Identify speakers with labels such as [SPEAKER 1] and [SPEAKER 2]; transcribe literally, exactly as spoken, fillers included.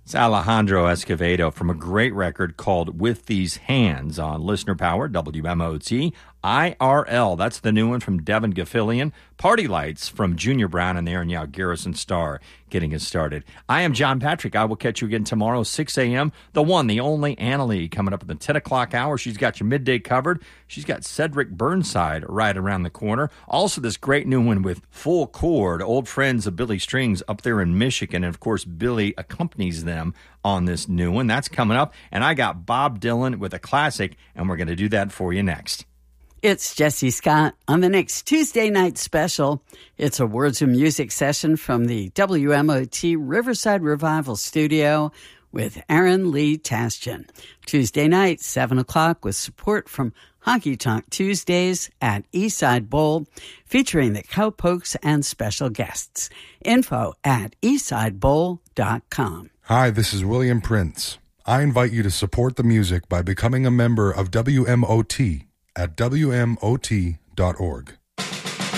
[SPEAKER 1] It's Alejandro Escovedo from a great record called With These Hands on Listener Power, W M O T. I R L, that's the new one from Devin Gaffilian. Party Lights from Junior Brown and Aaron Yao, Garrison Starr getting us started. I am John Patrick. I will catch you again tomorrow, six a.m. The one, the only Anna Lee coming up at the ten o'clock hour. She's got your midday covered. She's got Cedric Burnside right around the corner. Also, this great new one with Full Chord, old friends of Billy Strings up there in Michigan. And, of course, Billy accompanies them on this new one. That's coming up. And I got Bob Dylan with a classic, and we're going to do that for you next.
[SPEAKER 2] It's Jesse Scott on the next Tuesday night special. It's a Words of Music session from the W M O T Riverside Revival Studio with Aaron Lee Tastian. Tuesday night, seven o'clock, with support from Honky Tonk Tuesdays at Eastside Bowl, featuring the Cowpokes and special guests. Info at eastside bowl dot com.
[SPEAKER 3] Hi, this is William Prince. I invite you to support the music by becoming a member of W M O T at W M O T dot org.